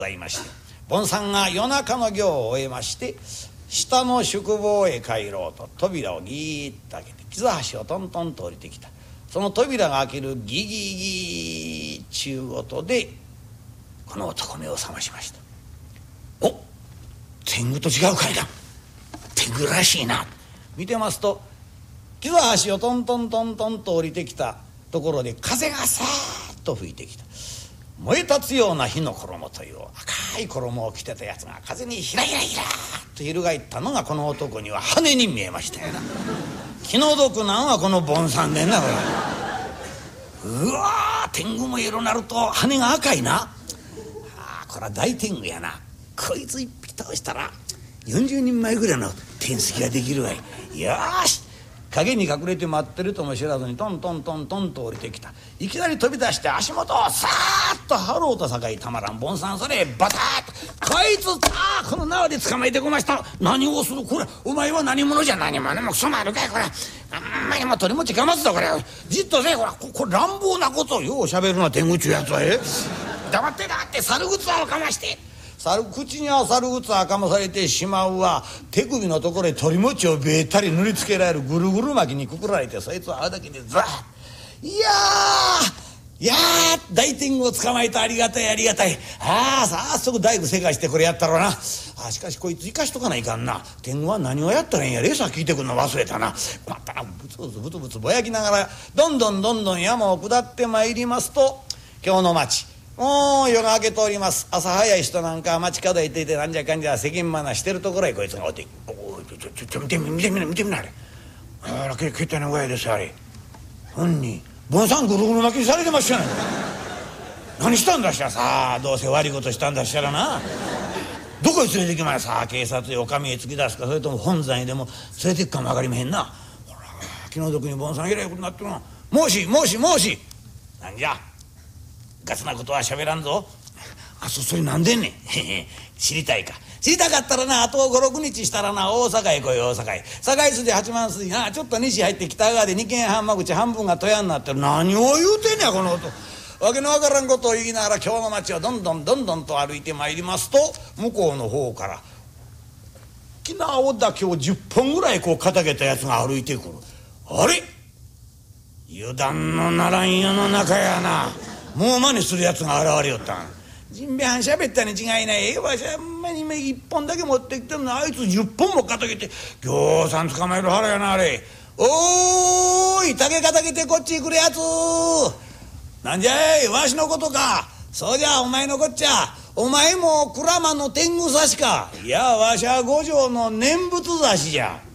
ございまして、盆さんが夜中の行を終えまして下の宿坊へ帰ろうと扉をギーッと開けて木津橋をトントンと降りてきた。その扉が開けるギギギ中音でこの男目を覚ましました。お、天狗と違うかいな、天狗らしいな。見てますと木津橋をトントントントンと降りてきたところで風がさーっと吹いてきた。燃え立つような火の衣という赤い衣を着てたやつが風にひらひらひらっと翻ったのがこの男には羽に見えましたよな。気の毒なんはこの盆さんでんなこれ。うわー、天狗も色なると羽が赤いな。これは大天狗やな。こいつ一匹倒したら40人前ぐらいの天すきができるわい。よーし、影に隠れて待ってるとも知らずにトントントントンと降りてきた。いきなり飛び出して足元をさーっと張ろうと境たまらん。盆さんそれバタッとこいつこの縄で捕まえてこました。何をするこれ、お前は何者じゃ。何者もクソもあるかいこれ。あんまりも取り持ちかますぞこれ。じっとせこれ乱暴なことをようしゃべるな天狗ちゅうやつは。黙ってだって猿靴をかまして口には猿靴をかまされてしまうわ。手首のところへ鳥餅をべったり塗りつけられるぐるぐる巻きにくくられてそいつはあれだけでザーいやー大天狗を捕まえた。ありがたいありがたい。早速大工せかしてこれやったろうな。しかしこいつ生かしとかないかんな。天狗は何をやったらいいんや。レーサー聞いてくるの忘れたな。またブツブツブツブツぼやきながらどんどん山を下ってまいりますと今日の町もう夜が明けております。朝早い人なんか街角へ行っていてなんじゃかんじゃ世間話してるところへこいつがおって見てみなあれ。あらけったいな具合ですよあれ。本人盆さんぐるぐる巻きにされてましたね。何したんだしたらさあ、どうせ悪いことしたんだしたらな。どこへ連れてきまさあ、警察へお上へ突き出すかそれとも本山へでも連れてくかも分かりまへんな。ほら気の毒に盆さんえらいことになってるな。もしなんじゃガツなことはしゃべらんぞ。それなんでんねん知りたいか。知りたかったらなあと5、6日したらな大阪へ来い。大阪へ堺筋八幡筋なちょっと西入って北側で二軒半間口半分が戸屋になってる。何を言うてんねやこの音。わけのわからんことを言いながら今日の町をどんどんと歩いてまいりますと向こうの方から木の青竹を10本ぐらいこう傾けたやつが歩いてくる。あれ油断のならん世の中やな。もう真似するやつが現れよったん。ジンベエはんしゃべったに違いない。わしはほんまに1本だけ持ってきてるのあいつ10本も傾けてぎょうさん捕まえる腹やなあれ。おーい竹傾けてこっち来るやつ。なんじゃいわしのことか。そうじゃお前のこっちゃ。お前も鞍馬の天狗刺しか。いやわしは五条の念仏刺しじゃ。